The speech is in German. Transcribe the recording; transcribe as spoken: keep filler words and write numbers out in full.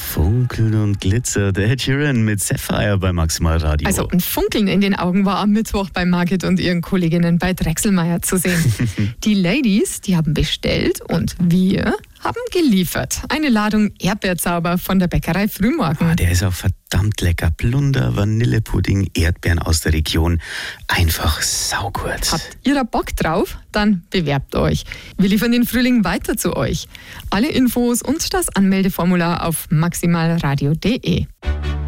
Funkeln und Glitzer, der Ed Sheeran mit Sapphire bei Maximal Radio. Also ein Funkeln in den Augen war am Mittwoch bei Margit und ihren Kolleginnen bei Drechselmeier zu sehen. Die Ladies, die haben bestellt und wir haben geliefert. Eine Ladung Erdbeerzauber von der Bäckerei Frühmorgen. Ah, der ist auch verdammt lecker. Plunder, Vanillepudding, Erdbeeren aus der Region. Einfach saugut. Habt ihr da Bock drauf? Dann bewerbt euch. Wir liefern den Frühling weiter zu euch. Alle Infos und das Anmeldeformular auf maximalradio punkt de.